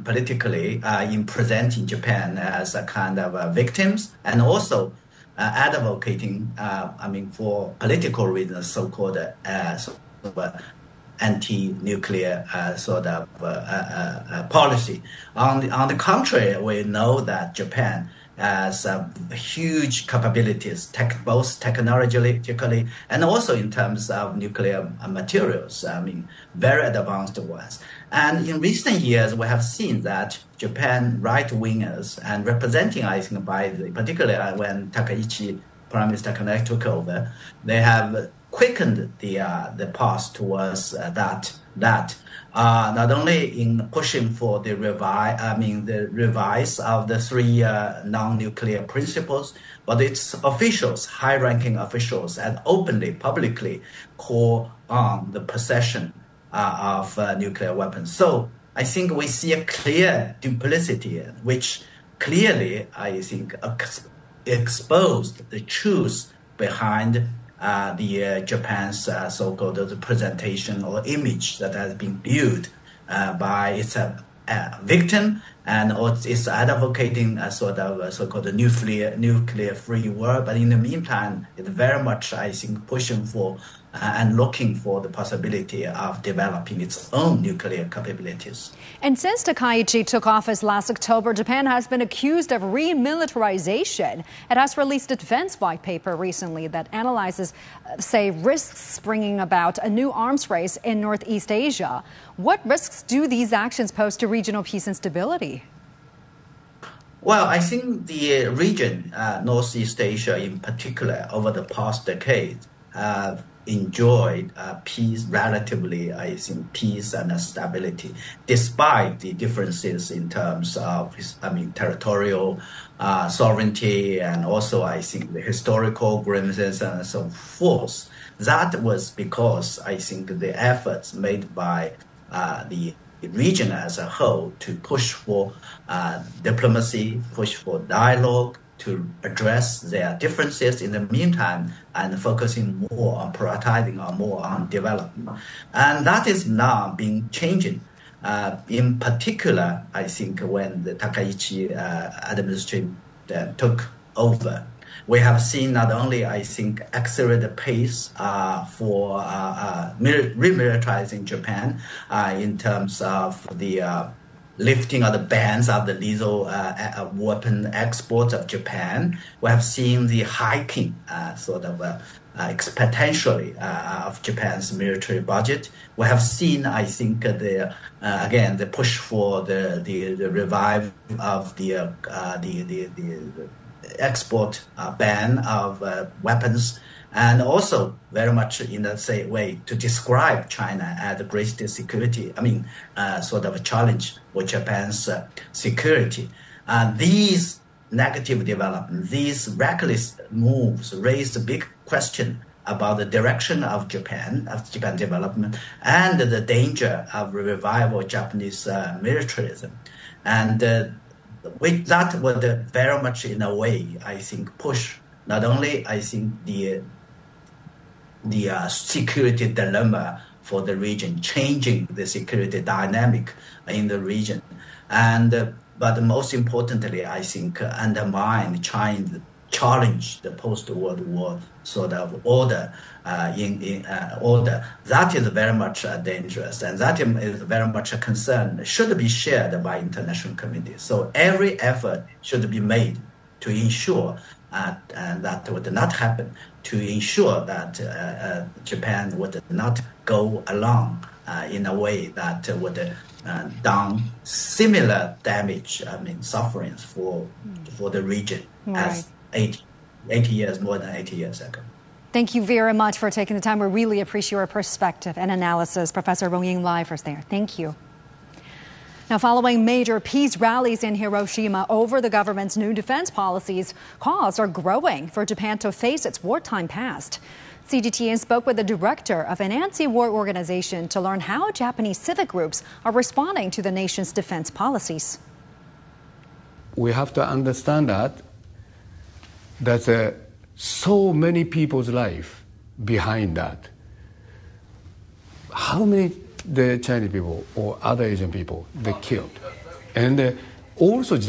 politically in presenting Japan as a kind of victims, and also advocating, for political reasons, so-called anti-nuclear policy. On the contrary, we know that Japan has huge capabilities, both technologically and also in terms of nuclear materials, very advanced ones. And in recent years, we have seen that Japan right-wingers, and representing, I think, particularly when Takaichi, Prime Minister Takaichi, took over, they have quickened the path towards that. Not only in pushing for the revise of the three non-nuclear principles, but its officials, high-ranking officials, and openly, publicly call on the possession of nuclear weapons. So I think we see a clear duplicity, which clearly, I think, exposed the truth behind the Japan's so-called presentation or image that has been built by its victim, and it's advocating a sort of so-called nuclear-free world. But in the meantime, it's very much, I think, pushing for and looking for the possibility of developing its own nuclear capabilities. And since Takaichi took office last October, Japan has been accused of remilitarization. It has released a defense white paper recently that analyzes, risks springing about a new arms race in Northeast Asia. What risks do these actions pose to regional peace and stability? Well, I think the region, Northeast Asia in particular, over the past decade, have enjoyed peace, relatively, I think, peace and stability, despite the differences in terms of, territorial sovereignty, and also, I think, the historical grievances and so forth. That was because, I think, the efforts made by the region as a whole to push for diplomacy, push for dialogue, to address their differences in the meantime, and focusing more on prioritizing or more on development. And that is now being changing. In particular, I think when the Takaichi administration took over, we have seen not only, I think, accelerated pace for remilitarizing Japan in terms of the lifting of the bans of the lethal weapon exports of Japan. We have seen the hiking exponentially of Japan's military budget. We have seen, I think, the push for the revive of the export ban of weapons, and also very much in the same way to describe China as the greatest security, a challenge for Japan's security. These negative developments, these reckless moves raised a big question about the direction of Japan development, and the danger of revival Japanese militarism. And that would very much, in a way, I think, push not only, I think, the security dilemma for the region, changing the security dynamic in the region, but most importantly, I think, undermine China, challenge the post-World War sort of order order. That is very much dangerous, and that is very much a concern, should be shared by international community. So every effort should be made to ensure and that would not happen, to ensure that Japan would not go along in a way that would done similar damage, sufferings for the region, right, as 80 years, more than 80 years ago. Thank you very much for taking the time. We really appreciate your perspective and analysis. Professor Rongying Lai was there. Thank you. Now, following major peace rallies in Hiroshima over the government's new defense policies, calls are growing for Japan to face its wartime past. CGTN spoke with the director of an anti-war organization to learn how Japanese civic groups are responding to the nation's defense policies. We have to understand that there's so many people's life behind that. How many the Chinese people or other Asian people they killed? And also